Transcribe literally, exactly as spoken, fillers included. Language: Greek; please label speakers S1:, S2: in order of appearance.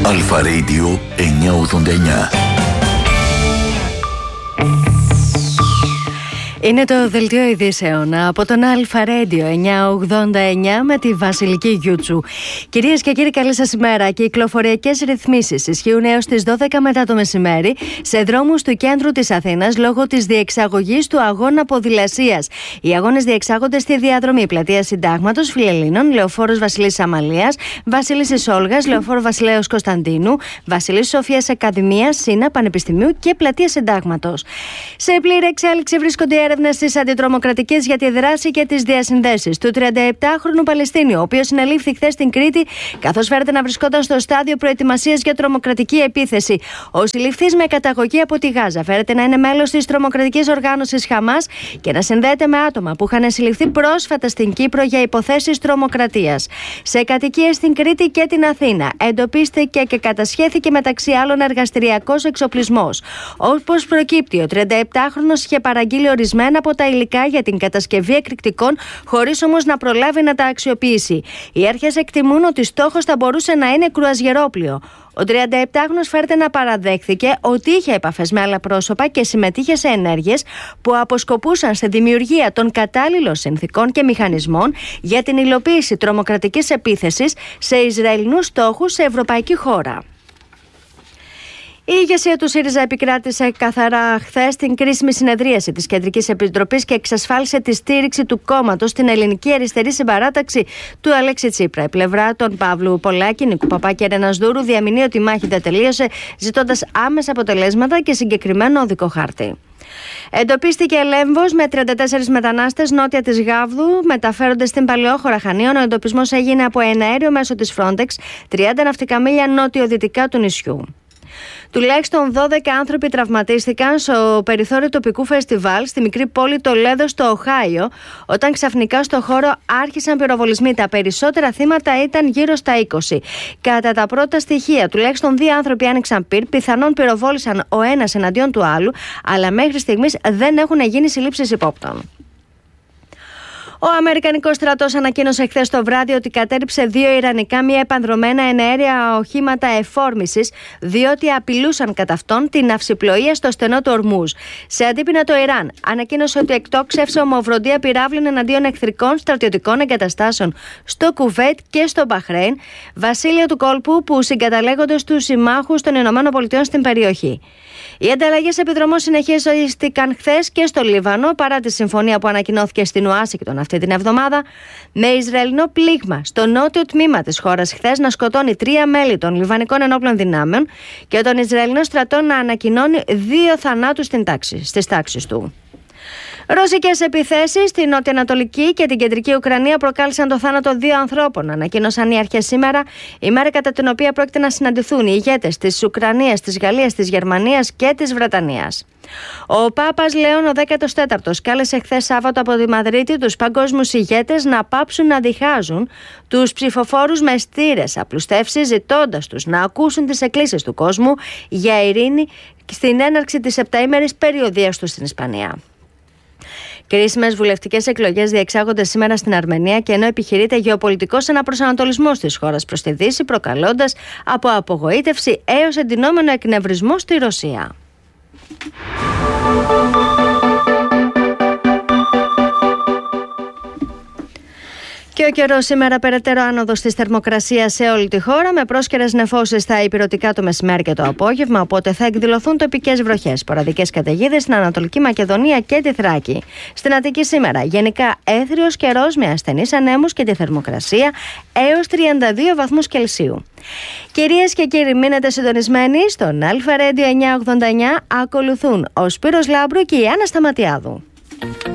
S1: Αλφα Radio εννιακόσια ογδόντα εννιά.
S2: Είναι το δελτίο ειδήσεων από τον Αλφα Radio εννιακόσια ογδόντα εννιά με τη Βασιλική Γιούτσου. Κυρίες και κύριοι, καλή σας ημέρα. Κυκλοφοριακές ρυθμίσεις ισχύουν έως τις δώδεκα μετά το μεσημέρι σε δρόμους του κέντρου της Αθήνας λόγω της διεξαγωγής του αγώνα ποδηλασίας. Οι αγώνες διεξάγονται στη διαδρομή Πλατεία Συντάγματος, Φιλελλήνων, Λεωφόρος Βασιλής Αμαλίας, Βασίλισσης Όλγας, Λεωφόρο Βασιλέως Κωνσταντίνου, Βασιλής Σοφίας Ακαδημίας, Σύνα Πανεπιστημίου και Πλατεία Συντάγματος. Σε πλήρη εξέλιξη βρίσκονται οι έρευνες της αντιτρομοκρατικής για τη δράση και τις διασυνδέσεις του τριανταεπτάχρονου Παλαιστίνιου, ο οποίος συνελήφθη χθες στην Κρήτη, καθώς φέρεται να βρισκόταν στο στάδιο προετοιμασίας για τρομοκρατική επίθεση. Ο συλληφθής, με καταγωγή από τη Γάζα, φέρεται να είναι μέλος της τρομοκρατικής οργάνωσης Χαμάς και να συνδέεται με άτομα που είχαν συλληφθεί πρόσφατα στην Κύπρο για υποθέσεις τρομοκρατίας. Σε κατοικίες στην Κρήτη και την Αθήνα εντοπίστηκε και κατασχέθηκε μεταξύ άλλων εργαστηριακός εξοπλισμός. Όπως προκύπτει, ο τριανταεπτάχρονος είχε παραγγείλει ορισμένα από τα υλικά για την κατασκευή εκρηκτικών, χωρίς όμως να προλάβει να τα αξιοποιήσει. Οι αρχές εκτιμούν ότι στόχος θα μπορούσε να είναι κρουαζιερόπλοιο. Ο τριανταεπτάχρονος φέρεται να παραδέχθηκε ότι είχε επαφές με άλλα πρόσωπα και συμμετείχε σε ενέργειες που αποσκοπούσαν στη δημιουργία των κατάλληλων συνθηκών και μηχανισμών για την υλοποίηση τρομοκρατικής επίθεσης σε Ισραηλινούς στόχους σε ευρωπαϊκή χώρα. Η ηγεσία του ΣΥΡΙΖΑ επικράτησε καθαρά χθες στην κρίσιμη συνεδρίαση της Κεντρικής Επιτροπής και εξασφάλισε τη στήριξη του κόμματος στην ελληνική αριστερή συμπαράταξη του Αλέξη Τσίπρα. Η πλευρά των Παύλου Πολάκη, Νίκου Παπά και Ρένας Δούρου διαμηνύει ότι η μάχη δεν τελείωσε, ζητώντας άμεσα αποτελέσματα και συγκεκριμένο οδικό χάρτη. Εντοπίστηκε ελέμβος με τριάντα τέσσερις μετανάστες νότια της Γάβδου, μεταφέρονται στην Παλαιόχώρα Χανίων. Ο εντοπισμός έγινε από ένα αέριο μέσω της Frontex, τριάντα ναυτικά μίλια νότιο-δυτικά του νησιού. Τουλάχιστον δώδεκα άνθρωποι τραυματίστηκαν στο περιθώριο τοπικού φεστιβάλ στη μικρή πόλη Τολέδο στο Οχάιο, όταν ξαφνικά στο χώρο άρχισαν πυροβολισμοί. Τα περισσότερα θύματα ήταν γύρω στα είκοσι. Κατά τα πρώτα στοιχεία, τουλάχιστον δύο άνθρωποι άνοιξαν πυρ, πιθανόν πυροβόλησαν ο ένας εναντίον του άλλου, αλλά μέχρι στιγμής δεν έχουν γίνει συλλήψεις υπόπτων. Ο Αμερικανικός στρατός ανακοίνωσε χθες το βράδυ ότι κατέρριψε δύο ιρανικά μη επανδρομένα εναέρια οχήματα εφόρμησης, διότι απειλούσαν κατά αυτόν την ναυσιπλοεία στο στενό του Ορμούζ. Σε αντίπεινα, το Ιράν ανακοίνωσε ότι εκτόξευσε ομοβροντία πυράβλων εναντίον εχθρικών στρατιωτικών εγκαταστάσεων στο Κουβέιτ και στο Μπαχρέιν, βασίλεια του κόλπου που συγκαταλέγονται στους συμμάχους των ΗΠΑ στην περιοχή. Οι ανταλλαγές επιδρομών συνεχίστηκαν χθες και στο Λίβανο, παρά τη συμφωνία που ανακοινώθηκε στην Ουάσιγκτον αυτή την εβδομάδα, με Ισραηλινό πλήγμα στο νότιο τμήμα της χώρας χθες να σκοτώνει τρία μέλη των Λιβανικών ενόπλων δυνάμεων και τον Ισραηλινό στρατό να ανακοινώνει δύο θανάτους στις τάξεις του. Ρωσικές επιθέσεις στην νοτιοανατολική και την κεντρική Ουκρανία προκάλεσαν το θάνατο δύο ανθρώπων, ανακοίνωσαν οι αρχές σήμερα, η μέρα κατά την οποία πρόκειται να συναντηθούν οι ηγέτες της Ουκρανίας, της Γαλλίας, της Γερμανίας και της Βρετανίας. Ο Πάπας Λέων ο δέκατος τέταρτος κάλεσε χθες Σάββατο από τη Μαδρίτη τους παγκόσμιους ηγέτες να πάψουν να διχάζουν τους ψηφοφόρους με στήρες απλουστεύσεις, ζητώντας τους να ακούσουν τις εκκλήσεις του κόσμου για ειρήνη στην έναρξη της επταήμερης περιοδίας του στην Ισπανία. Κρίσιμες βουλευτικές εκλογές διεξάγονται σήμερα στην Αρμενία και ενώ επιχειρείται γεωπολιτικός αναπροσανατολισμός της χώρας προς τη Δύση, προκαλώντας από απογοήτευση έως εντυνόμενο εκνευρισμό στη Ρωσία. Και ο καιρός σήμερα, περαιτέρω άνοδος της θερμοκρασίας σε όλη τη χώρα, με πρόσκαιρες νεφώσεις στα ηπειρωτικά το μεσημέρι και το απόγευμα, οπότε θα εκδηλωθούν τοπικές βροχές, σποραδικές καταιγίδες στην Ανατολική Μακεδονία και τη Θράκη. Στην Αττική σήμερα, γενικά έθριος καιρός με ασθενείς ανέμους και τη θερμοκρασία έως τριάντα δύο βαθμούς Κελσίου. Κυρίες και κύριοι, μείνετε συντονισμένοι στον Αλφα Radio εννιακόσια ογδόντα εννιά. Ακολουθούν ο Σπύρος Λάμπρου και η Άννα Σταματιάδου.